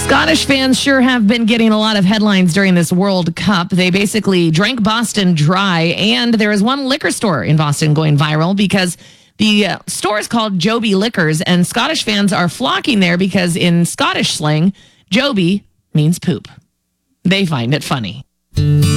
Scottish fans sure have been getting a lot of headlines during this World Cup. They basically drank Boston dry, and there is one liquor store in Boston going viral because the store is called Joby Liquors, and Scottish fans are flocking there because in Scottish slang, Joby means poop. They find it funny.